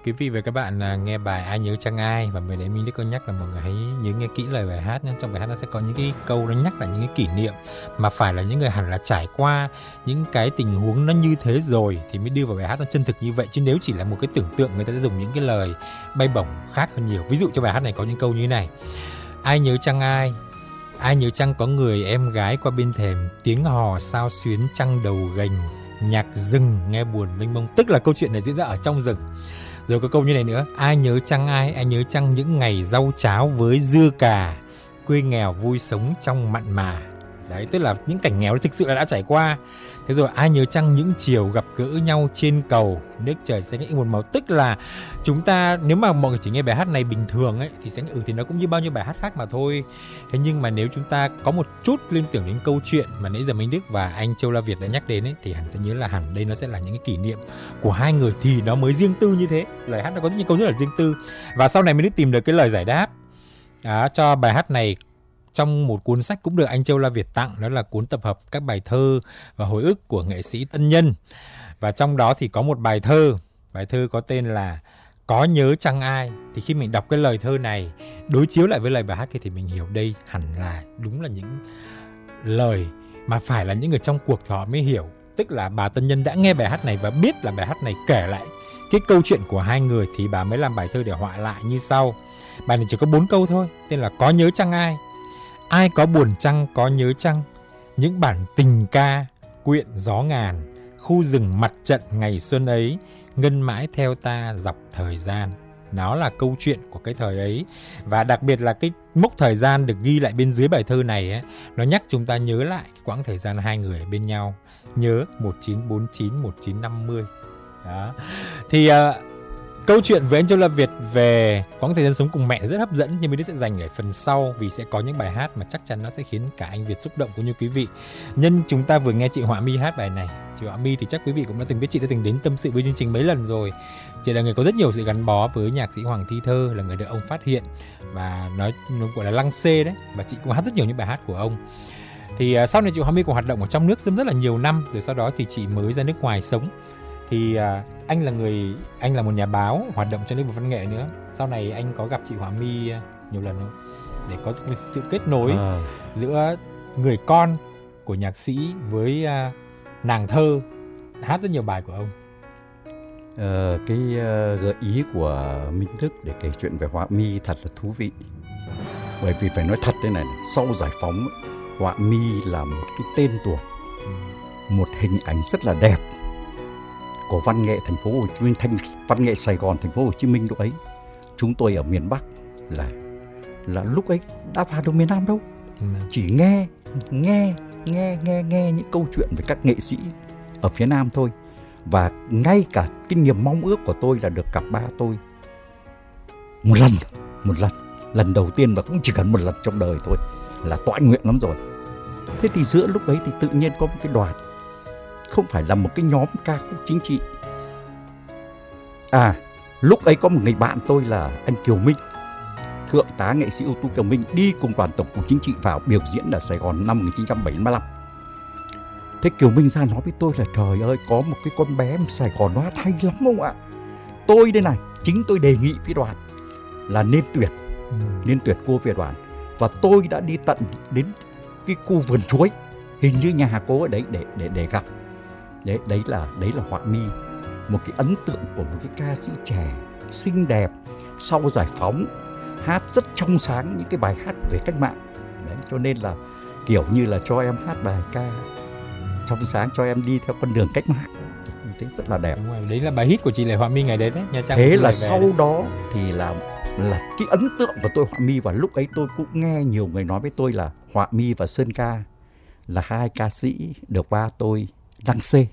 Quý vị và các bạn nghe bài Ai Nhớ Chăng Ai, và mới đấy Minh Đức có nhắc là mọi người hãy nhớ nghe kỹ lời bài hát nhé. Trong bài hát nó sẽ có những cái câu nó nhắc lại những cái kỷ niệm mà phải là những người hẳn là trải qua những cái tình huống nó như thế rồi thì mới đưa vào bài hát nó chân thực như vậy. Chứ nếu chỉ là một cái tưởng tượng, người ta sẽ dùng những cái lời bay bổng khác hơn nhiều. Ví dụ cho bài hát này có những câu như thế này: ai nhớ chăng ai, ai nhớ chăng có người em gái qua bên thềm, tiếng hò sao xuyến trăng đầu gành, nhạc rừng nghe buồn mênh mông. Tức là câu chuyện này diễn ra ở trong rừng. Rồi có câu như này nữa: ai nhớ chăng ai nhớ chăng những ngày rau cháo với dưa cà, quê nghèo vui sống trong mặn mà. Đấy, tức là những cảnh nghèo thực sự là đã trải qua. Thế rồi ai nhớ chăng những chiều gặp gỡ nhau trên cầu, nước trời xanh ngắt một màu. Tức là chúng ta, nếu mà mọi người chỉ nghe bài hát này bình thường ấy thì sẽ thì nó cũng như bao nhiêu bài hát khác mà thôi. Thế nhưng mà nếu chúng ta có một chút liên tưởng đến câu chuyện mà nãy giờ Minh Đức và anh Châu La Việt đã nhắc đến ấy, thì hẳn sẽ nhớ là hẳn đây nó sẽ là những cái kỷ niệm của hai người thì nó mới riêng tư như thế. Lời hát nó có những câu rất là riêng tư. Và sau này Minh Đức tìm được cái lời giải đáp cho bài hát này trong một cuốn sách cũng được anh Châu La Việt tặng, đó là cuốn tập hợp các bài thơ và hồi ức của nghệ sĩ Tân Nhân. Và trong đó thì có một bài thơ có tên là Có Nhớ Chăng Ai. Thì khi mình đọc cái lời thơ này đối chiếu lại với lời bài hát kia thì mình hiểu đây hẳn là đúng là những lời mà phải là những người trong cuộc họ mới hiểu. Tức là bà Tân Nhân đã nghe bài hát này và biết là bài hát này kể lại cái câu chuyện của hai người thì bà mới làm bài thơ để họa lại như sau. Bài này chỉ có 4 câu thôi, tên là Có Nhớ Chăng Ai. Ai có buồn chăng có nhớ chăng, những bản tình ca quyện gió ngàn, khu rừng mặt trận ngày xuân ấy, ngân mãi theo ta dọc thời gian. Nó là câu chuyện của cái thời ấy. Và đặc biệt là cái mốc thời gian được ghi lại bên dưới bài thơ này ấy, nó nhắc chúng ta nhớ lại cái quãng thời gian hai người ở bên nhau. Nhớ 1949, 1950. Đó. Thì câu chuyện với anh Châu La Việt về quãng thời gian sống cùng mẹ rất hấp dẫn, nhưng mình sẽ dành để phần sau vì sẽ có những bài hát mà chắc chắn nó sẽ khiến cả anh Việt xúc động cũng như quý vị. Nhân chúng ta vừa nghe chị Họa My hát bài này. Chị Họa My thì chắc quý vị cũng đã từng biết, chị đã từng đến tâm sự với chương trình mấy lần rồi. Chị là người có rất nhiều sự gắn bó với nhạc sĩ Hoàng Thi Thơ, là người được ông phát hiện và nó gọi là lăng xê đấy, và chị cũng hát rất nhiều những bài hát của ông. Thì sau này chị Họa My cũng hoạt động ở trong nước rất là nhiều năm, rồi sau đó thì chị mới ra nước ngoài sống. Thì anh là một nhà báo hoạt động trong lĩnh vực văn nghệ nữa. Sau này anh có gặp chị Họa My nhiều lần không? Để có sự kết nối giữa người con của nhạc sĩ với nàng thơ hát rất nhiều bài của ông. Cái gợi ý của Minh Đức để kể chuyện về Họa My thật là thú vị. Bởi vì phải nói thật thế này, sau giải phóng Họa My là một cái tên tuổi, một hình ảnh rất là đẹp của văn nghệ thành phố Hồ Chí Minh, văn nghệ Sài Gòn, thành phố Hồ Chí Minh lúc ấy. Chúng tôi ở miền Bắc là lúc ấy đã vào được miền Nam đâu. Chỉ nghe những câu chuyện về các nghệ sĩ ở phía Nam thôi. Và ngay cả cái niềm mong ước của tôi là được gặp ba tôi một lần đầu tiên, và cũng chỉ cần một lần trong đời thôi là toại nguyện lắm rồi. Thế thì giữa lúc ấy thì tự nhiên có một cái đoàn, không phải là một cái nhóm ca khúc chính trị. Lúc ấy có một người bạn tôi là anh Kiều Minh, thượng tá nghệ sĩ ưu tú Kiều Minh, đi cùng đoàn tổng cục chính trị vào biểu diễn ở Sài Gòn năm 1975. Thế Kiều Minh ra nói với tôi là trời ơi, có một cái con bé Sài Gòn nó hát hay lắm không ạ. Tôi đây này, chính tôi đề nghị với đoàn là nên tuyển cô về đoàn. Và tôi đã đi tận đến cái khu vườn chuối, hình như nhà cô ở đấy để gặp. Đấy là Họa My, một cái ấn tượng của một cái ca sĩ trẻ xinh đẹp sau giải phóng, hát rất trong sáng những cái bài hát về cách mạng. Đấy, cho nên là kiểu như là cho em hát bài ca trong sáng, cho em đi theo con đường cách mạng, như thế rất là đẹp. Đúng rồi, đấy là bài hit của chị là Họa My ngày đấy đấy. Thế là sau đấy. Đó thì là cái ấn tượng của tôi Họa My, và lúc ấy tôi cũng nghe nhiều người nói với tôi là Họa My và Sơn Ca là hai ca sĩ được ba tôi lăng xê.